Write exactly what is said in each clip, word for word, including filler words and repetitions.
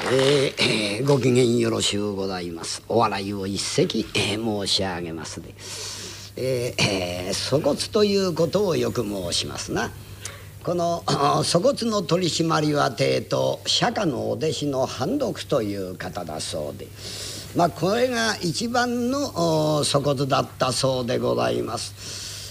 えー、ご機嫌よろしゅうございます。お笑いを一席、えー、申し上げますで、えーえー、粗骨ということをよく申しますな。この粗骨の取締は帝と釈迦のお弟子の判読という方だそうで、まあこれが一番の粗骨だったそうでございます。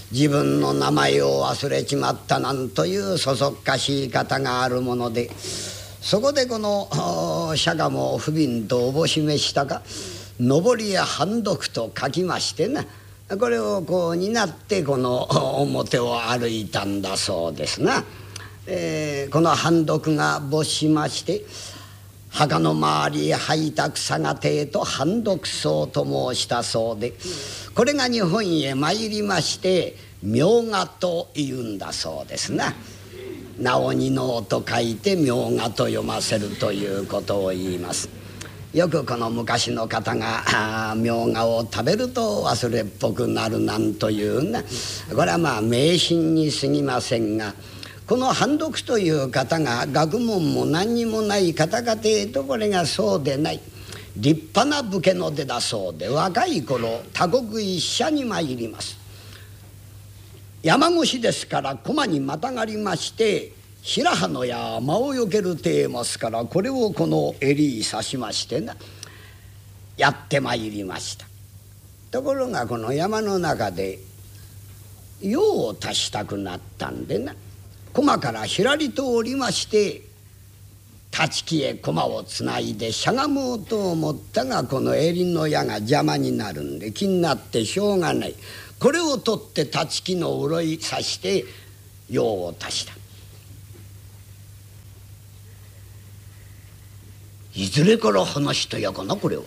自分の名前を忘れちまったなんというそそっかしい方があるもので、そこでこの釈迦も不憫とおぼしめしたか上りや判読と書きましてな、これをこう担ってこの表を歩いたんだそうですな。えー、この判読が没しまして、墓の周りへ生いた草がてと判読草と申したそうで、これが日本へ参りまして明画というんだそうですな。なおにのうと書いて明画と読ませるということを言います。よくこの昔の方が明画を食べると忘れっぽくなるなんというな、これはまあ迷信に過ぎませんが、この判読という方が学問も何にもない方かてえと、これがそうでない立派な武家の出だそうで、若い頃他国一社に参ります。山越しですから駒にまたがりまして、白羽の矢間をよけるてえますから、これをこの襟刺しましてなやってまいりました。ところがこの山の中で用を足したくなったんでな、駒からひらりと降りまして立ち木へ駒をつないでしゃがもうと思ったが、この襟の矢が邪魔になるんで気になってしょうがない。これを取って立ち木のうろい刺して用を足した。いずれから話したやかなこれを。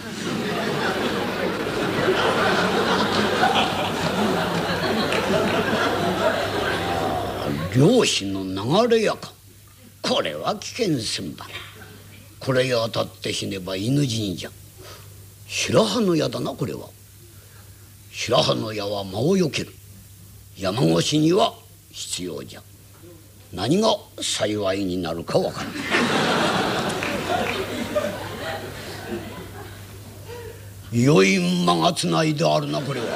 漁師の流れやか、これは危険すんば。これへ当たって死ねば犬死にじゃ。白羽の矢だなこれは。白羽の矢は間をよける。山越しには必要じゃ。何が幸いになるかわからない。良い馬がつないであるなこれは。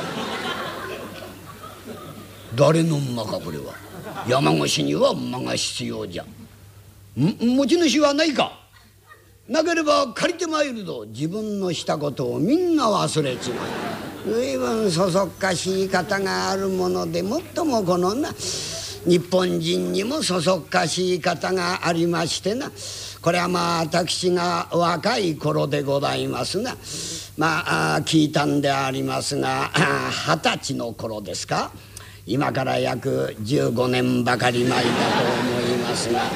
誰の馬かこれは。山越しには馬が必要じゃ。ん持ち主はないか。なければ借りてまいるぞ。自分のしたことをみんな忘れちまう。随分そそっかしい方があるもので、もっともこのな日本人にもそそっかしい方がありましてな、これはまあ私が若い頃でございますな。まあ聞いたんでありますが、二十歳の頃ですか。今から約じゅうごねんばかり前だと思いますが、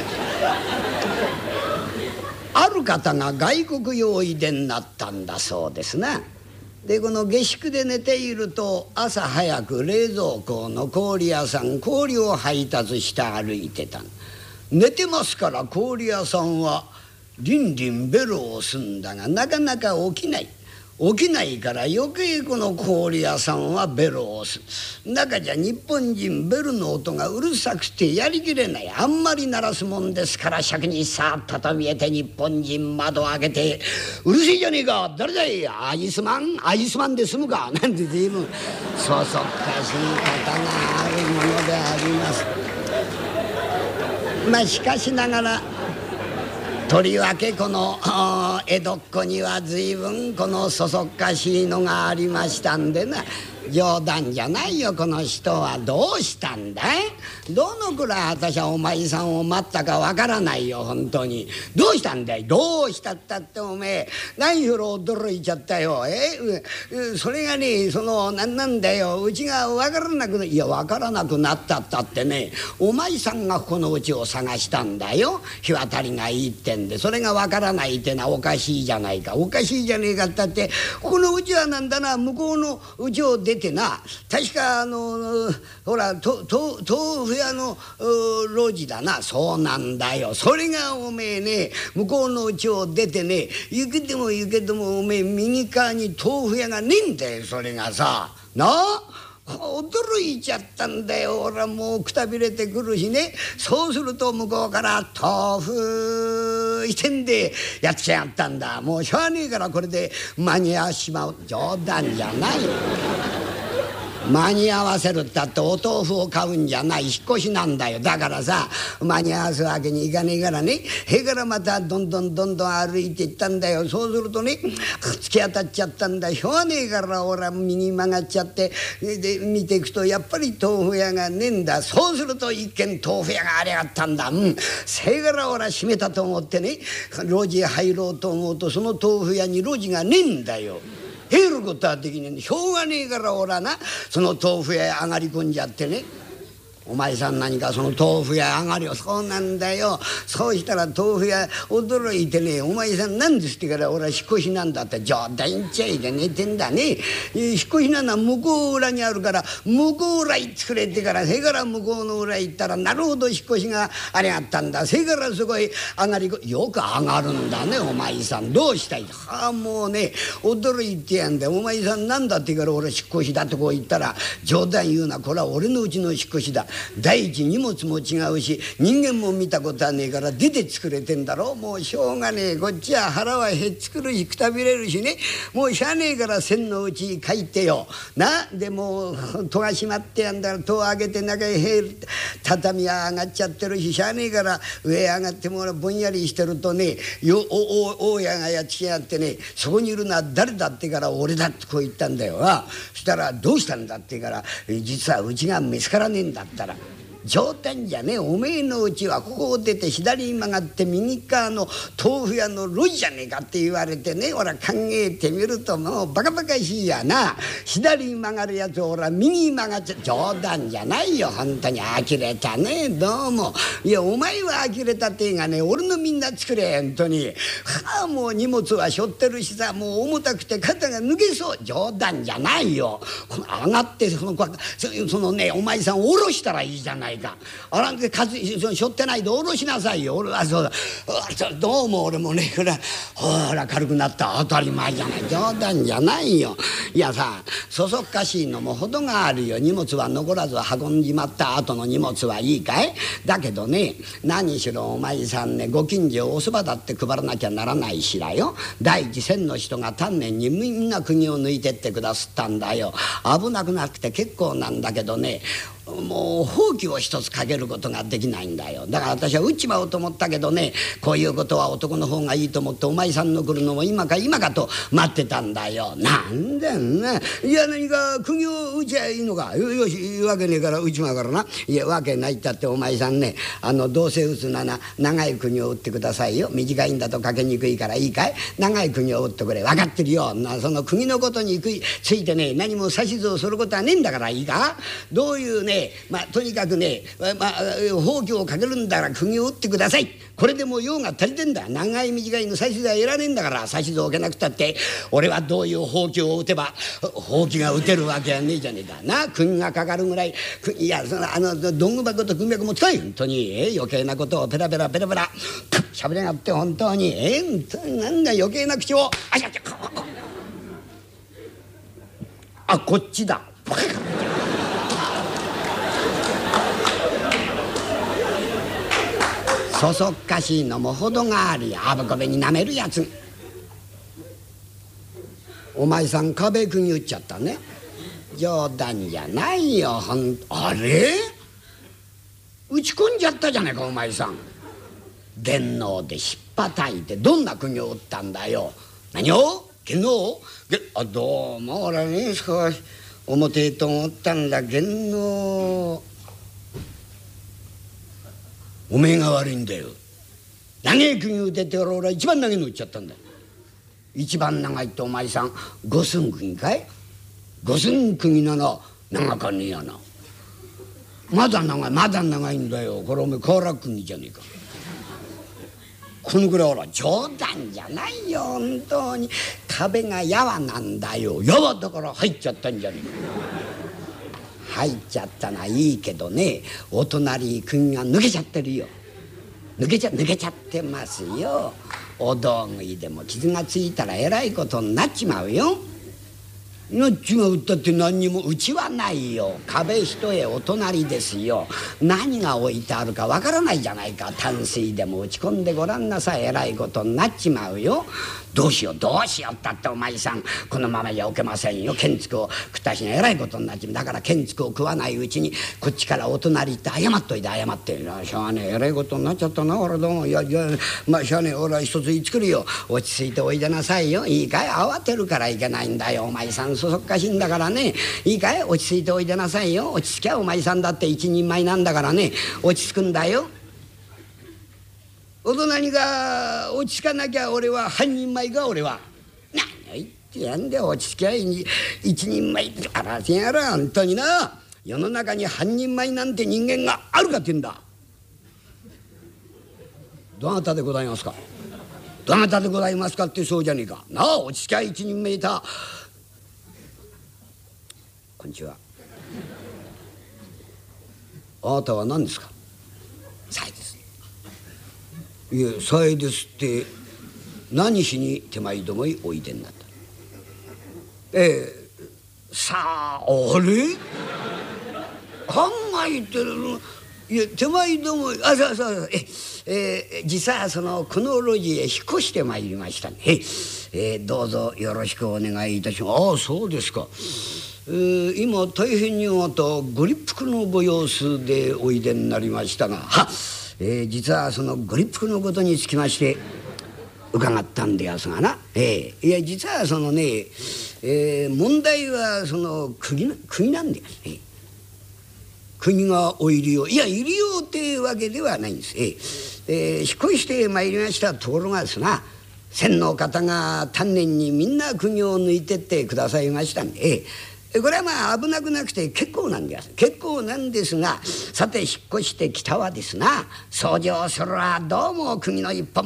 ある方が外国へおいでになったんだそうですな。でこの下宿で寝ていると、朝早く冷蔵庫の氷屋さん氷を配達して歩いてた。寝てますから氷屋さんはリンリンベルを押すんだが、なかなか起きない。起きないから余計この氷屋さんはベルを押す。中じゃ日本人ベルの音がうるさくてやりきれない。あんまり鳴らすもんですから、尺にさっとと見えて日本人窓を開けて「うるせえじゃねえか、誰だい、アイスマンアイスマンで済むか」なんて随分そそっかしい方があるものであります。まあしかしながらとりわけこの江戸っ子には随分このそそっかしいのがありましたんでな、冗談じゃないよこの人は。どうしたんだい。どのくらい私はお前さんを待ったかわからないよ本当に。どうしたんだい。どうしたったっておめえ何しろ驚いちゃったよ。えそれがね、そのなんなんだよ、うちがわからなくな、いやわからなくなったったってね、お前さんがこのうちを探したんだよ。日渡りがいいってんで、それがわからないってのはおかしいじゃないか。おかしいじゃねえかったって、このうちはなんだな、向こうのうちを出てな、確かあのほらとと豆腐屋の路地だな。そうなんだよ。それがおめえね、向こうの家を出てね、行けても行けてもおめえ右側に豆腐屋がねえんだよ。それがさなあ、 驚いちゃったんだよ。俺はもうくたびれてくるしね。そうすると向こうから豆腐してんでやっちゃったんだ。もうしょうがねえからこれで間に合わしまう。冗談じゃないよ。間に合わせるったってお豆腐を買うんじゃない、引っ越しなんだよ。だからさ間に合わすわけにいかねえからね。へからまたどんどんどんどん歩いていったんだよ。そうするとね突き当たっちゃったんだ。しょうがねえから俺は右に曲がっちゃって、で見ていくとやっぱり豆腐屋がねえんだ。そうすると一軒豆腐屋がありやがったんだ。うん、せやから俺は閉めたと思ってね路地へ入ろうと思うとその豆腐屋に路地がねえんだよ。入ることはできねえんでしょうがねえから俺はなその豆腐屋へ上がり込んじゃってね。お前さん何かその豆腐屋上がりよ。そうなんだよ。そうしたら豆腐屋驚いてね、お前さん何ですってから俺は引っ越しなんだって。冗談言っちゃいで寝てんだね。引っ越しなのは向こう裏にあるから向こう裏行ってくれってから、せから向こうの裏行ったらなるほど引っ越しがありがったんだ。せからそこへ上がりこよく上がるんだね。お前さんどうしたい。はあもうね驚いてやんで、お前さんなんだってから俺引っ越しだとこう言ったら、冗談言うなこれは俺のうちの引っ越しだ。第一荷物も違うし人間も見たことはねえから出て作れてんだろ。もうしょうがねえ、こっちは腹はへっつくるしくたびれるしね、もうしゃあねえから線のうち書いてよな。でもう戸が閉まってやんだら戸を開けて中へ入る。畳は上がっちゃってるししゃあねえから上へ上がってもぼんやりしてるとねよおお大家がやっつけやってね、そこにいるのは誰だってから俺だってこう言ったんだよ。ああそしたらどうしたんだってから、実はうちが見つからねえんだったら、冗談じゃねえ、おめえのうちはここを出て左に曲がって右側の豆腐屋の路地じゃねえかって言われてね、俺は考えてみるともうバカバカしいやな。左に曲がるやつを俺は右に曲がっちゃ、冗談じゃないよ本当に。呆れたねどうも。いやお前は呆れたってがね、俺のみんな作れ本当に。はあもう荷物は背負ってるしさ、もう重たくて肩が抜けそう。冗談じゃないよ。この上がってそのそのねお前さん下ろしたらいいじゃないか。あらんでかつしょってないで下ろしなさいよ。俺はそうだどうも俺もねほらほら軽くなった当たり前じゃない。冗談じゃないよ。いやさそそっかしいのも程があるよ。荷物は残らず運んじまった後の荷物はいいかい。だけどね何しろお前さんねご近所おそばだって配らなきゃならないしらよ。第一線の人が丹念にみんな釘を抜いてってくだすったんだよ。危なくなくて結構なんだけどね、もうほうきを一つかけることができないんだよ。だから私は打っちまおうと思ったけどね、こういうことは男の方がいいと思ってお前さんの来るのも今か今かと待ってたんだよ。なんだよな。いや何か釘を打ちゃいいのか。よよし言うわけねえから打ちまうからな。いやわけないったってお前さんね、あのどうせ打つなら長い釘を打ってくださいよ。短いんだとかけにくいからいいかい。長い釘を打ってくれ。分かってるよ。なその釘のことに食いついてね何も指図をすることはねえんだからいいか。どういうねまあとにかくね、まあ、ほうきをかけるんだから釘を打ってください。これでもう用が足りてんだ。長い短いの指図はいらねえんだから。指図を受けなくたって俺はどういうほうきを打てばほうきが打てるわけはねえじゃねえかな。釘がかかるぐらいいやそのあのどんぐ箱と組脈も使い本当に、えー、余計なことをペラペラペラペラしゃべれなくて本当に、えー、本当になんだ余計な口をあしゃっあこっちだそそっかしいのも程があるよ。あぶこべになめるやつ。お前さん壁釘打っちゃったね。冗談じゃないよほん。あれ打ち込んじゃったじゃないかお前さん。電脳でひっぱたいてどんな釘を打ったんだよ。何を電脳あどうも俺ね少し表へと思ったんだ電脳。おめえが悪いんだよ。長い釘打てて俺は一番長いの打っちゃったんだ。一番長いってお前さん五寸釘かい。五寸釘なら長かねえやな。まだ長いまだ長いんだよ。これおめえ瓦釘じゃねえか。このぐらいほら冗談じゃないよ本当に。壁がやわなんだよ。やわだから入っちゃったんじゃねえか。入っちゃったのはいいけどねお隣釘が抜けちゃってるよ。抜けちゃ抜けちゃってますよ。お道具でも傷がついたらえらいことになっちまうよ。 命が売ったって何にもうちはないよ。壁一重お隣ですよ。何が置いてあるかわからないじゃないか。淡水でも打ち込んでごらんなさい。えらいことになっちまうよ。どうしようどうしようったってお前さんこのままじゃおけませんよ。建築を食った日にえらいことになっちまう。だから建築を食わないうちにこっちからお隣行って謝っといて謝ってしょうがねええらいことになっちゃったな。俺どうもいやいやまあしゃあねえ俺は一つ言いつくるよ。落ち着いておいでなさいよ。いいかい慌てるからいけないんだよ。お前さんそそっかしいんだからね。いいかい落ち着いておいでなさいよ。落ち着きゃお前さんだって一人前なんだからね落ち着くんだよ。お隣が落ち着かなきゃ俺は半人前が俺は何を言ってやんで落ち着きゃ一人前あらせやら本当にな。世の中に半人前なんて人間があるかって言うんだ。どなたでございますかどなたでございますかってそうじゃねえかなあ。落ち着きゃ一人前だ。こんにちは。あなたは何ですか。さえです。いえさえですって何しに手前どもへおいでになった。ええさああれ考えてる。いや手前どもあそうそうええ実はそのこの路地へ引っ越してまいりましたね。ええどうぞよろしくお願いいたします。ああそうですか。えー、今大変にまたご立腹のご様子でおいでになりましたがは、えー、実はそのご立腹のことにつきまして伺ったんでやすがな、えー、いや実はそのね、えー、問題はその国な国なんだよね。国がお入りをいや入りようっていうわけではないんです。えーえー、引っ越してまいりましたところがですな先の方が丹念にみんな国を抜いてってくださいましたんで、えーこれはまあ危なくなくて結構なんです結構なんですがさて引っ越してきたはですな掃除をするはどうも国の一本